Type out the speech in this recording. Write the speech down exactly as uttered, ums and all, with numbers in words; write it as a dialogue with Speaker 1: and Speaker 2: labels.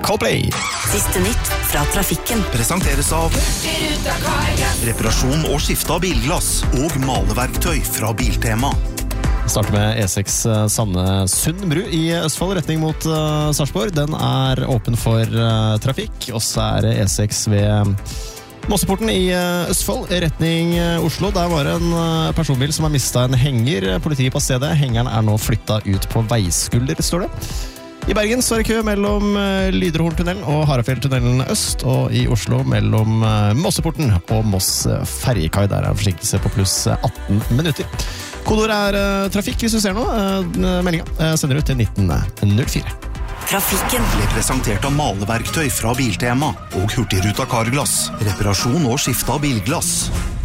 Speaker 1: Coldplay.
Speaker 2: Siste nytt fra trafikken.
Speaker 3: Presenteres av reparasjon og skifte av bilglass og maleverktøy fra Biltema.
Speaker 1: Starter med E seks Sandesund bru i Østfold, retning mot uh, Sarpsborg. Den er åpen for uh, trafikk, og så er det E seks ved Mosseporten i uh, Østfold, retning uh, Oslo. Der var en uh, personbil som har mistet en henger. Politiet på stedet. Hengeren er nå flyttet ut på veiskulder, står det. I Bergen så er det kø mellom uh, Lyderhorntunnelen og Harafjelltunnelen øst, og i Oslo mellom uh, Mosseporten og Moss ferjekai. Der er en forsinkelse på pluss atten minutter. Kodord er uh, trafikk hvis du ser noe. Uh, meldingen uh, sender ut til nitten null fire.
Speaker 2: Trafikken
Speaker 3: Ble presentert av maleverktøy fra Biltema og Hurtigruta Carglass. Reparasjon og skifte av bilglass.